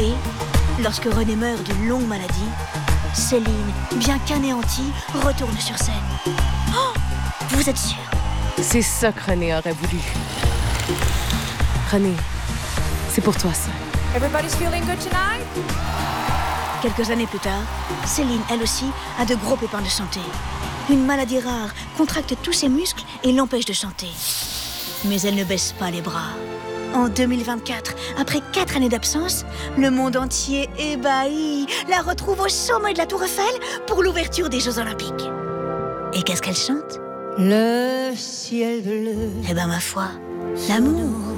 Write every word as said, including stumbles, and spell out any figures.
Et, lorsque René meurt d'une longue maladie, Céline, bien qu'anéantie, retourne sur scène. Oh, vous êtes sûr? C'est ça que René aurait voulu. René, c'est pour toi ça. Everybody's feeling good tonight? Quelques années plus tard, Céline, elle aussi, a de gros pépins de santé. Une maladie rare contracte tous ses muscles et l'empêche de chanter. Mais elle ne baisse pas les bras. En deux mille vingt-quatre, après quatre années d'absence, le monde entier ébahi la retrouve au sommet de la Tour Eiffel pour l'ouverture des Jeux Olympiques. Et qu'est-ce qu'elle chante? Le ciel bleu. Eh ben ma foi, l'amour.